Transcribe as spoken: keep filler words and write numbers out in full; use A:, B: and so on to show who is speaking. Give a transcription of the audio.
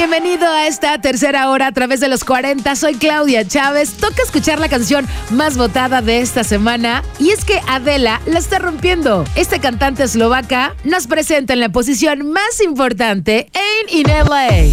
A: Bienvenido a esta tercera hora a través de los cuarenta. Soy Claudia Chávez. Toca escuchar la canción más votada de esta semana. Y es que Adela la está rompiendo. Esta cantante eslovaca nos presenta en la posición más importante, Ain't in L A.